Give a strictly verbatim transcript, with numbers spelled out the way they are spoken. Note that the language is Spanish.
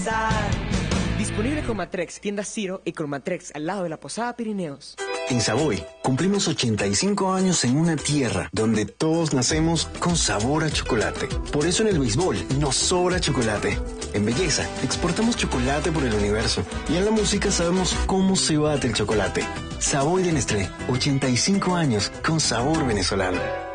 Disponible con Matrex, tienda Ciro y con Matrex al lado de la Posada Pirineos. En Savoy cumplimos ochenta y cinco años en una tierra donde todos nacemos con sabor a chocolate. Por eso en el béisbol nos sobra chocolate. En belleza exportamos chocolate por el universo. Y en la música sabemos cómo se bate el chocolate. Savoy de Nestlé, ochenta y cinco años con sabor venezolano.